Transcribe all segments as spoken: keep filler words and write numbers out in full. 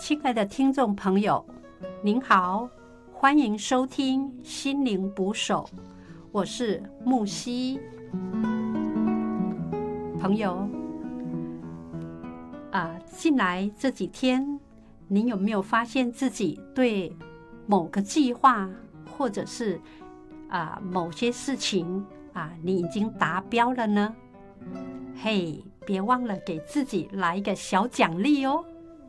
亲爱的听众朋友，您好，欢迎收听心灵捕手，我是木西。朋友啊，近来这几天，您有没有发现自己对某个计划，或者是啊某些事情啊，你已经达标了呢？嘿，别忘了给自己来一个小奖励哦。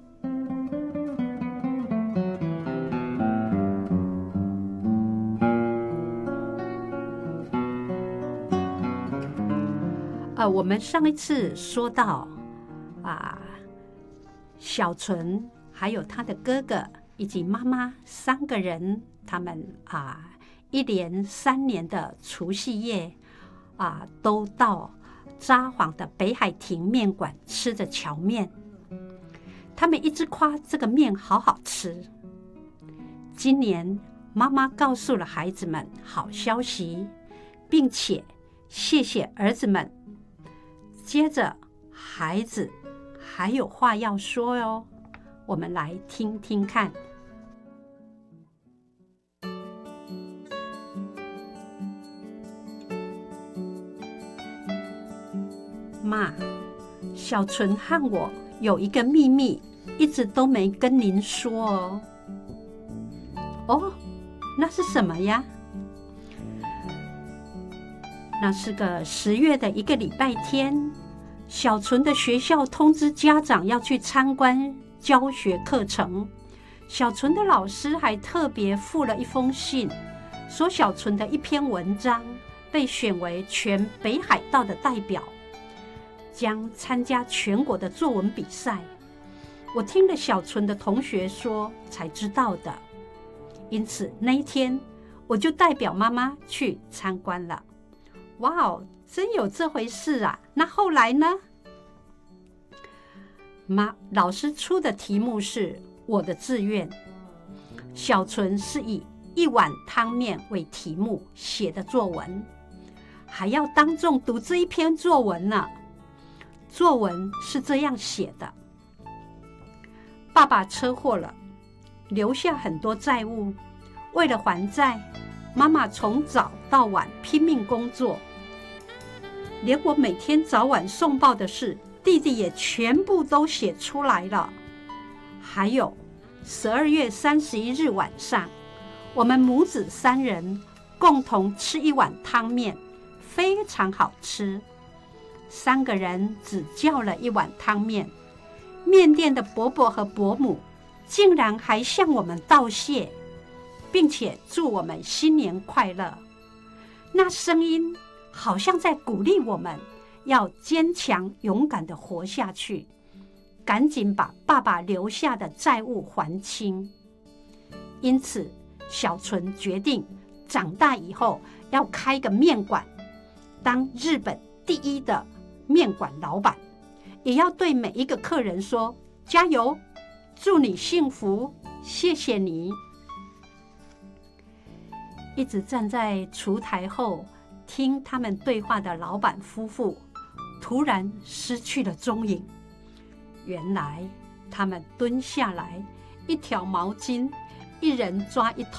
呃，我们上一次说到啊，小纯还有他的哥哥以及妈妈三个人，他们啊一连三年的除夕夜啊，都到札幌的北海亭面馆吃着荞面。他们一直夸这个面好好吃。今年妈妈告诉了孩子们好消息，并且谢谢儿子们。接着孩子还有话要说哦，我们来听听看。妈，小纯和我有一个秘密，一直都没跟您说哦。哦，那是什么呀？那是个十月的一个礼拜天，小纯的学校通知家长要去参观教学课程。小纯的老师还特别附了一封信，说小纯的一篇文章被选为全北海道的代表，将参加全国的作文比赛。我听了小纯的同学说才知道的，因此那一天我就代表妈妈去参观了。哇哦，真有这回事啊！那后来呢？妈，老师出的题目是我的志愿。小纯是以一碗汤面为题目写的作文，还要当众读这一篇作文呢。作文是这样写的：爸爸车祸了，留下很多债务，为了还债，妈妈从早到晚拼命工作，连我每天早晚送报的事，弟弟也全部都写出来了。还有十二月三十一日晚上，我们母子三人共同吃一碗汤面，非常好吃。三个人只叫了一碗汤面，面店的伯伯和伯母竟然还向我们道谢，并且祝我们新年快乐。那声音好像在鼓励我们要坚强勇敢地活下去，赶紧把爸爸留下的债务还清。因此小纯决定长大以后要开个面馆，当日本第一的面馆老板，也要对每一个客人说加油，祝你幸福，谢谢你。一直站在厨台后听他们对话的老板夫妇突然失去了踪影。原来他们蹲下来，一条毛巾，一人抓一